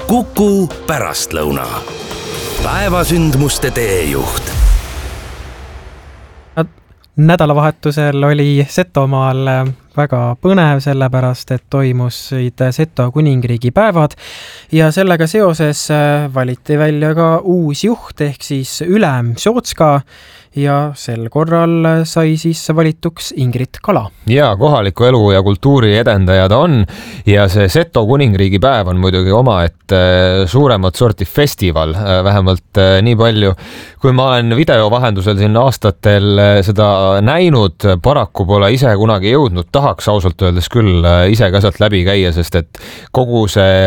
Kuku pärastlõuna. Päevasündmuste teejuht. Nädalavahetusel oli Setomaal väga põnev, sellepärast et toimusid Seto kuningriigi päevad ja sellega seoses valiti välja ka uus juht ehk siis ülem Sootska ja sel korral sai siis valituks Ingrid Kala. Ja kohaliku elu ja kultuuri edendaja ta on ja see Seto kuningriigi päev on muidugi omaette suuremat sorti festival, vähemalt nii palju, kui ma olen video vahendusel siin aastatel seda näinud, paraku pole ise kunagi jõudnud, tahaks ausalt öeldes küll ise ka sealt läbi käia, sest et kogu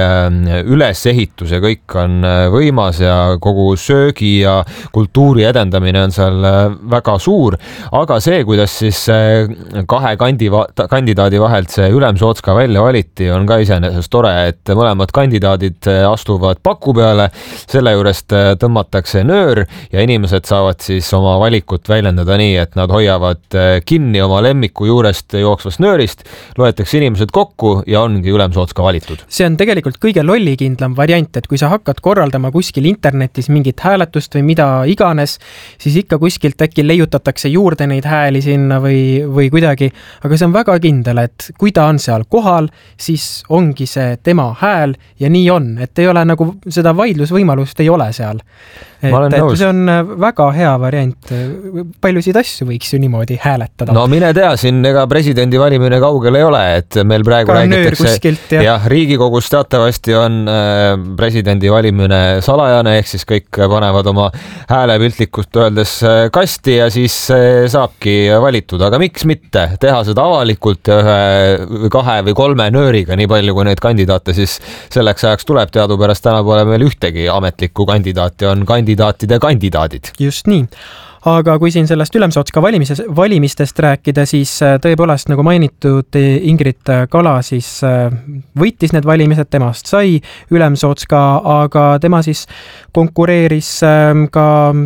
see ülesehitus ja kõik on võimas ja kogu söögi ja kultuuri edendamine on seal väga suur, aga see, kuidas siis kahe kandidaadi vahelt see ülem Sootska välja valiti, on ka iseenesest tore, et mõlemad kandidaadid astuvad paku peale, selle juurest tõmmatakse nöör ja inimesed saavad siis oma valikut väljendada nii, et nad hoiavad kinni oma lemmiku juurest jooksvast nöörist, loetakse inimesed kokku ja ongi ülem Sootska valitud. See on tegelikult kõige lollikindlam variant, et kui sa hakkad korraldama kuskil internetis mingit hääletust või mida iganes, siis ikka kuskil äkki leiutatakse juurde neid hääli sinna või kuidagi, aga see on väga kindel, et kui ta on seal kohal, siis ongi see tema hääl ja nii on, et ei ole nagu seda vaidlusvõimalust ei ole seal. Et see on väga hea variant. Paljusid asju võiks ju niimoodi hääletada. No mine tea, siin ega presidendi valimine kaugel ei ole, et meil praegu räägitakse ja Riigikogus teatavasti on presidendi valimine salajane, ehk siis kõik panevad oma hääle piltlikult öeldes kasti ja siis saabki valitud, aga miks mitte teha seda avalikult ja ühe, kahe või kolme nööriga, nii palju kui neid kandidaate siis selleks ajaks tuleb, teadupärast täna pole meil ühtegi ametlikku kandidaati, on kandidaatide kandidaadid. Just nii. Aga kui siin sellest Ülemsootska valimistest rääkida, siis tõepoolest nagu mainitud Ingrid Kala siis võitis need valimised, temast sai Ülemsootska, aga tema siis konkureeris ka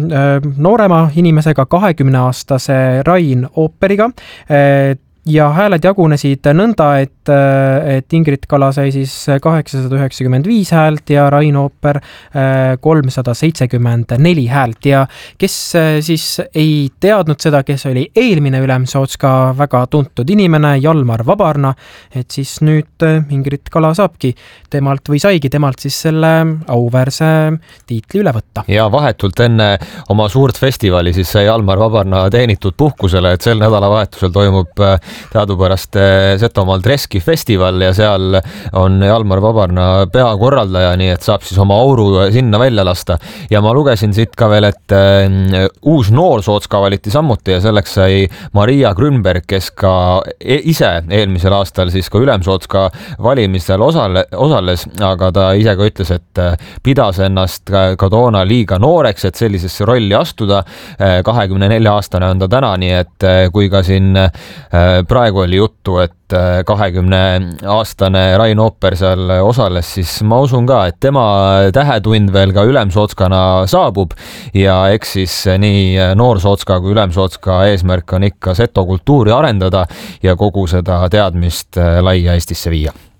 noorema inimesega 20-aastase Rain Ooperiga ja hääled jagunesid nõnda, et Ingrid Kala sai siis 895 häält ja Rain Ooper 374 häält ja kes siis ei teadnud seda, kes oli eelmine Ülem Sootska väga tuntud inimene, Jalmar Vabarna, et siis nüüd Ingrid Kala saabki temalt või saigi temalt siis selle auväärse tiitli üle võtta. Ja vahetult enne oma suurt festivali siis sai Jalmar Vabarna teenitud puhkusele, et sel nädalavahetusel toimub teadupärast Setomaal Treski festival ja seal on Jalmar Vabarna peakorraldaja, nii et saab siis oma auru sinna välja lasta. Ja ma lugesin siit ka veel, et uus noor Sootska valiti samuti ja selleks sai Maria Grünberg, kes ka ise eelmisel aastal siis ka Ülem Sootska valimistel osales, aga ta ise ka ütles, et pidas ennast ka toona liiga nooreks, et sellisesse rolli astuda. 24-aastane on ta täna, nii et kui ka siin praegu oli juttu, et 20-aastane Rain Ooper seal osales, siis ma usun ka, et tema tähetund veel ka Ülem Sootskana saabub ja eks siis nii noor Sootska kui Ülem Sootska eesmärk on ikka Seto kultuuri arendada ja kogu seda teadmist laia Eestisse viia.